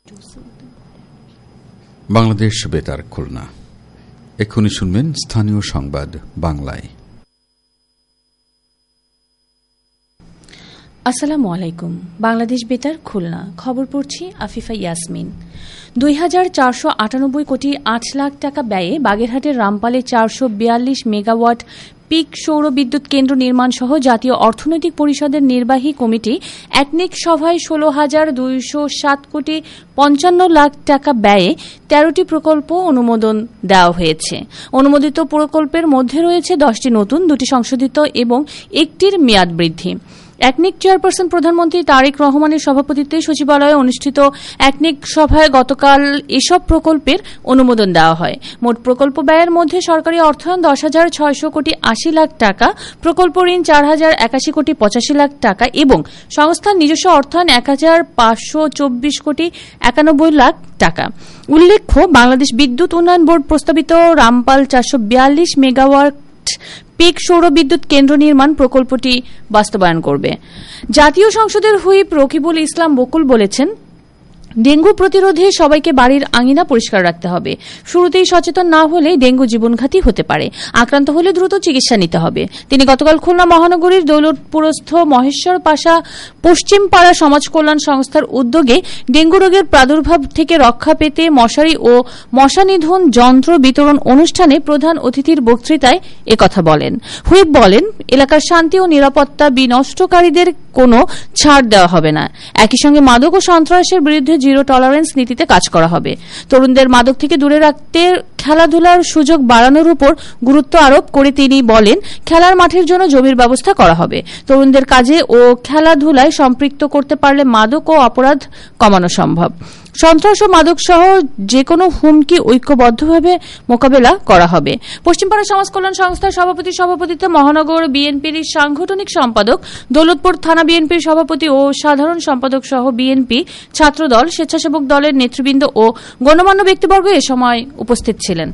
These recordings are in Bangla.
বাংলাদেশ বেতার খুলনা। এক্ষুনি শুনবেন স্থানীয় সংবাদ বাংলায়। আসসালামু আলাইকুম। বাংলাদেশ বেতার খুলনা, খবর পড়ছি আফিফা ইয়াসমিন। ২,৪৯৮ কোটি ৮ লাখ টাকা ব্যয়ে বাগেরহাটের রামপালে ৪৪২ মেগাওয়াট পিক সৌর বিদ্যুৎ কেন্দ্র নির্মাণ সহ জাতীয় অর্থনৈতিক পরিষদের নির্বাহী কমিটি একনেক সভায় ১৬,২০৭ কোটি ৫৫ লাখ টাকা ব্যয়ে ১৩টি প্রকল্প অনুমোদন দেওয়া হয়েছে। অনুমোদিত প্রকল্পের মধ্যে রয়েছে 10টি নতুন, 2টি সংশোধিত এবং 1টির মেয়াদ বৃদ্ধি। একনেক চেয়ারপারসন প্রধানমন্ত্রী তারেক রহমানের সভাপতিত্বে সচিবালয়ে অনুষ্ঠিত একনেক সভায় গতকাল এসব প্রকল্পের অনুমোদন দেওয়া হয়। মোট প্রকল্প ব্যয়ের মধ্যে সরকারি অর্থায়ন ১০,৬০০ কোটি ৮০ লাখ টাকা, প্রকল্প ঋণ ৪,০৮১ কোটি ৮৫ লাখ টাকা এবং সংস্থার নিজস্ব অর্থায়ন ১,৫২৪ কোটি ৯১ লাখ টাকা। উল্লেখ্য, বাংলাদেশ বিদ্যুৎ উন্নয়ন বোর্ড প্রস্তাবিত রামপাল ৪৪২ মেগাওয়াট পিক সৌর বিদ্যুৎ কেন্দ্র নির্মাণ প্রকল্পটি বাস্তবায়ন করবে। জাতীয় সংসদের হুইপ রকিবুল ইসলাম বকুল বলেছেন, ডেঙ্গু প্রতিরোধে সবাইকে বাড়ির আঙিনা পরিষ্কার রাখতে হবে। শুরুতেই সচেতন না হলে ডেঙ্গু জীবনঘাতী হতে পারে। আক্রান্ত হলে দ্রুত চিকিৎসা নিতে হবে। তিনি গতকাল খুলনা মহানগরীর দৌলতপুরস্থ মহেশ্বর পাশা পশ্চিম পাড়া সমাজ কল্যাণ সংস্থার উদ্যোগে ডেঙ্গু রোগের প্রাদুর্ভাব থেকে রক্ষা পেতে মশারি ও মশা নিধন যন্ত্র বিতরণ অনুষ্ঠানে প্রধান অতিথির বক্তৃতায় একথা বলেন। হুইপ বলেন, এলাকার শান্তি ও নিরাপত্তা বিনষ্টকারীদের কোনো ছাড় দেওয়া হবে না। একই সঙ্গে মাদক ও সন্ত্রাসের বিরুদ্ধে জিরো টলারেন্স নীতিতে কাজ করা হবে। তরুণদের মাদক থেকে দূরে রাখতে খেলাধুলার সুযোগ বাড়ানোর উপর গুরুত্ব আরোপ করে তিনি বলেন, খেলার মাঠের জন্য জমির ব্যবস্থা করা হবে। তরুণদের কাজে ও খেলাধুলায় সম্পৃক্ত করতে পারলে মাদক ও অপরাধ কমানো সম্ভব। সন্ত্রাস ও মাদক সহ যেকোনো হুমকি ঐক্যবদ্ধভাবে মোকাবেলা করা হবে। পশ্চিমপাড়া সমাজ কল্যাণ সংস্থার সভাপতিত্বে মহানগর বিএনপির সাংগঠনিক সম্পাদক, দৌলতপুর থানা বিএনপির সভাপতি ও সাধারণ সম্পাদক সহ বিএনপি ছাত্রদল, স্বেচ্ছাসেবক দলের নেতৃবৃন্দ ও গণ্যমান্য ব্যক্তিবর্গ এ সময় উপস্থিত ছিলেন।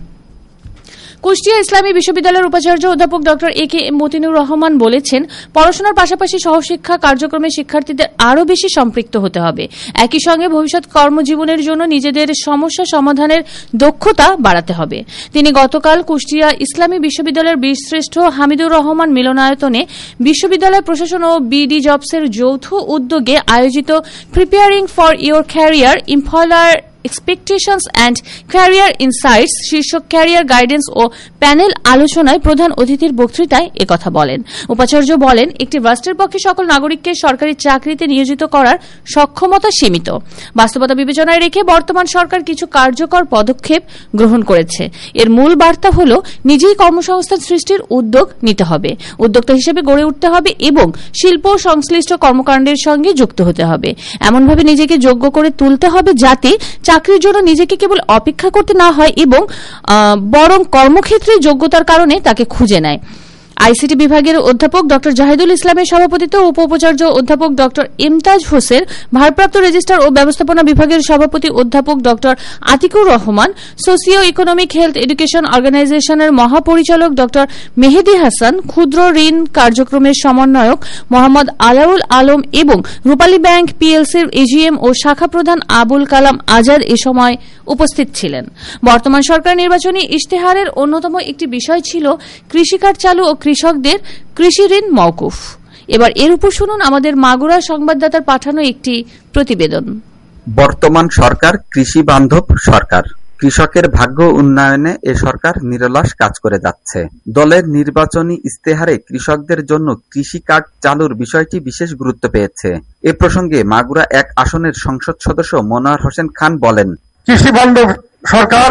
কুষ্টিয়া ইসলামী বিশ্ববিদ্যালয়ের উপাচার্য অধ্যাপক ড এ.কে.এম. মতিনুর রহমান বলেছেন, পড়াশোনার পাশাপাশি সহশিক্ষা কার্যক্রমে শিক্ষার্থীদের আরও বেশি সম্পৃক্ত হতে হবে। একই সঙ্গে ভবিষ্যৎ কর্মজীবনের জন্য নিজেদের সমস্যা সমাধানের দক্ষতা বাড়াতে হবে। তিনি গতকাল কুষ্টিয়া ইসলামী বিশ্ববিদ্যালয়ের বীরশ্রেষ্ঠ হামিদুর রহমান মিলনায়তনে বিশ্ববিদ্যালয় প্রশাসন ও বিডি জবসের যৌথ উদ্যোগে আয়োজিত preparing for your career, employer expectations and career insights শীর্ষক ক্যারিয়ার গাইডেন্স ও প্যানেল আলোচনায় প্রধান অতিথির বক্তৃতায় একথা বলেন। উপাচার্য বলেন, একটি রাষ্ট্রের পক্ষে সকল নাগরিককে সরকারি চাকরিতে নিয়োজিত করার সক্ষমতা সীমিত। বাস্তবতা বিবেচনায় রেখে বর্তমান সরকার কিছু কার্যকর পদক্ষেপ গ্রহণ করেছে। এর মূল বার্তা হল, নিজেই কর্মসংস্থান সৃষ্টির উদ্যোগ নিতে হবে, উদ্যোক্তা হিসেবে গড়ে উঠতে হবে এবং শিল্প সংশ্লিষ্ট কর্মকাণ্ডের সঙ্গে যুক্ত হতে হবে। এমনভাবে নিজেকে যোগ্য করে তুলতে হবে যাতে চাকরির জন্য নিজেকে কেবল অপেক্ষা করতে না হয় এবং বরং কর্মক্ষেত্রে যোগ্যতার কারণে তাকে খুঁজে নেয়। আইসিটি বিভাগের অধ্যাপক ড জাহিদুল ইসলামের সভাপতিত্বে উপ-উপাচার্য অধ্যাপক ড ইমতাজ হোসেন, ভারপ্রাপ্ত রেজিস্ট্রার ও ব্যবস্থাপনা বিভাগের সভাপতি অধ্যাপক ড Atikur Rahman, socio economic health education অর্গানাইজেশনের মহাপরিচালক ড মেহেদি হাসান, ক্ষুদ্র ঋণ কার্যক্রমের সমন্বয়ক মোহাম্মদ আলাউল আলম এবং রূপালী ব্যাংক পিএলসির এজিএম ও শাখা প্রধান আবুল কালাম আজাদ এ সময় উপস্থিত ছিলেন। বর্তমান সরকার নির্বাচনী ইশতেহারের অন্যতম একটি বিষয় ছিল কৃষিকার্ড চালু ও কৃষকদের কৃষি ঋণ মওকুফ। এবার এর উপর শুনুন আমাদের মাগুরা সংবাদদাতার পাঠানো একটি প্রতিবেদন। বর্তমান সরকার কৃষি বান্ধব সরকার। কৃষকের ভাগ্য উন্নয়নে এ সরকার নিরলস কাজ করে যাচ্ছে। দলের নির্বাচনী ইশতেহারে কৃষকদের জন্য কৃষি কার্ড চালুর বিষয়টি বিশেষ গুরুত্ব পেয়েছে। এ প্রসঙ্গে মাগুরা 1 আসনের সংসদ সদস্য মনোয়ার হোসেন খান বলেন, কৃষি বান্ধব সরকার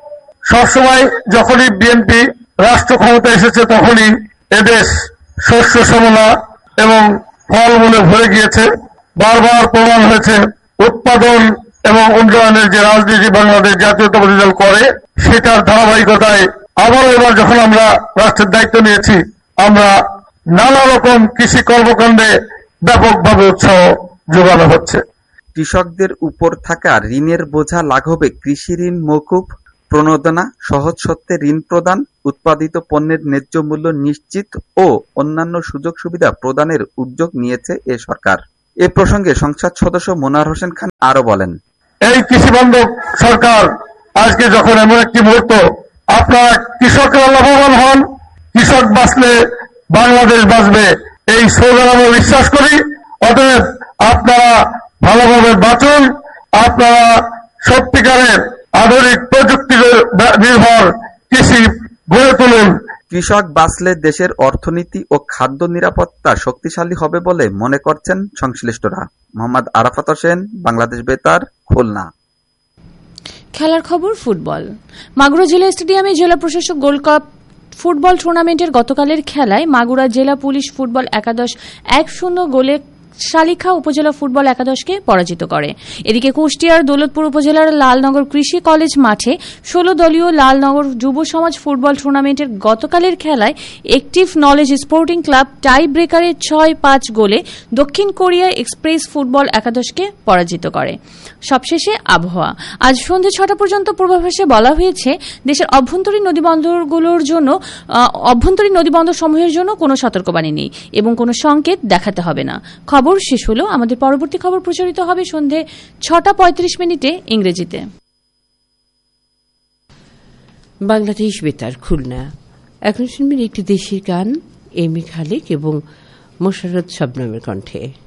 সবসময়, যখনই বিএনপি রাষ্ট্র ক্ষমতা এসেছে তখনই এদেশ শস্য শ্যামলা এবং ফলমূলে ভরে গিয়েছে। বারবার প্রমাণ হয়েছে উৎপাদন এবং উন্নয়নের যে রাজনীতি বাংলাদেশ জাতীয়তাবাদী দল করে, সেটার ধারাবাহিকতায় আবারও এবার যখন আমরা রাষ্ট্রের দায়িত্ব নিয়েছি, আমরা নানা রকম কৃষি কর্মকাণ্ডে ব্যাপকভাবে উৎসাহ যোগানো হচ্ছে। কৃষকদের উপর থাকা ঋণের বোঝা লাঘবে কৃষি ঋণ মওকুফ, প্রণোদনা, সহজ শর্তে ঋণ প্রদান, উৎপাদিত পণ্যের ন্যায্য মূল্য নিশ্চিত ও অন্যান্য সুযোগ সুবিধা প্রদানের উদ্যোগ নিয়েছে এ সরকার। এ প্রসঙ্গে সংসদ সদস্য মনোয়ার হোসেন খান আরো বলেন, এই কৃষি বান্ধব সরকার আজকে যখন এমন একটি মুহূর্ত, আপনারা কৃষকরা লাভবান হন, কৃষক বাঁচলে বাংলাদেশ বাঁচবে, এই স্লোগান আমরা বিশ্বাস করি। অতএব আপনারা ভালোভাবে বাঁচুন, আপনারা সত্যিকারের আধুনিক প্রযুক্তি নির্ভর কৃষি গড়ে তুলুন। কৃষক বাঁচলে দেশের অর্থনীতি ও খাদ্য নিরাপত্তা শক্তিশালী হবে বলে মনে করছেন সংশ্লিষ্টরা। মোহাম্মদ আরাফাত হোসেন, বাংলাদেশ বেতার, খুলনা। খেলার খবর ফুটবল। মাগুরা জেলা স্টেডিয়ামে জেলা প্রশাসক গোল্ড কাপ ফুটবল টুর্নামেন্টের গতকালের খেলায় মাগুরা জেলা পুলিশ ফুটবল একাদশ 1-0 গোলে শালিখা উপজেলা ফুটবল একাদশকে পরাজিত করে। এদিকে কুষ্টিয়ার দৌলতপুর উপজেলার লালনগর কৃষি কলেজ মাঠে 16 দলীয় লালনগর যুব সমাজ ফুটবল টুর্নামেন্টের গতকালের খেলায় অ্যাক্টিভ নলেজ স্পোর্টিং ক্লাব টাই ব্রেকারে 6-5 গোলে দক্ষিণ কোরিয়া এক্সপ্রেস ফুটবল একাদশকে পরাজিত করে। সবশেষে আবহাওয়া। আজ সন্ধ্যে 6টা পর্যন্ত পূর্বাভাসে বলা হয়েছে দেশের অভ্যন্তরীণ নদীবন্দর সমূহের জন্য কোনো সতর্কবাণী নেই এবং কোনো সংকেত দেখাতে হবে না। খবর শেষ হলো। আমাদের পরবর্তী খবর প্রচারিত হবে সন্ধে 6:35 ইংরেজিতে। বাংলাদেশ বেতার খুলনা। এখন শুনবেন একটি দেশের গান, এমি খালিক এবং মোশাররত শবনমের কণ্ঠে।